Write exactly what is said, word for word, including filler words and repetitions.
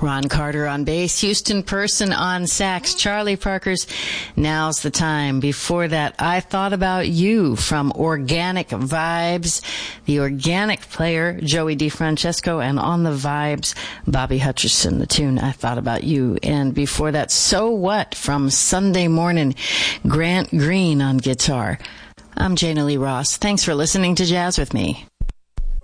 Ron Carter on bass, Houston Person on sax, Charlie Parker's Now's the Time. Before that, I Thought About You from Organic Vibes, the Organic player, Joey DeFrancesco, and on the vibes, Bobby Hutcherson, the tune I Thought About You. And before that, So What from Sunday Morning, Grant Green on guitar. I'm Jana Lee Ross. Thanks for listening to Jazz with Me.